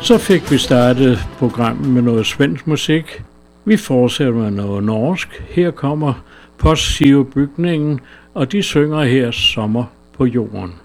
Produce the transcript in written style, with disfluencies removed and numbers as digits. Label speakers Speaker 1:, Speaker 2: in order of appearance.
Speaker 1: Så fik vi startet programmet med noget svensk musik. Vi fortsætter med noget norsk. Her kommer Postgirobygningen, og de synger her Sommer på jorden.